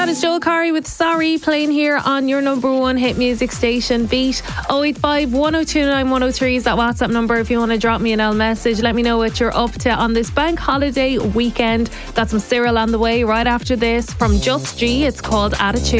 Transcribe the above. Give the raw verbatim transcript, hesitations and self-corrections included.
That is Joel Corry with Sorry, playing here on your number one hit music station, Beat. oh eight five, one oh two nine, one oh three is that WhatsApp number if you want to drop me an L message. Let me know what you're up to on this bank holiday weekend. Got some Cyril on the way right after this from Just G. It's called Attitude.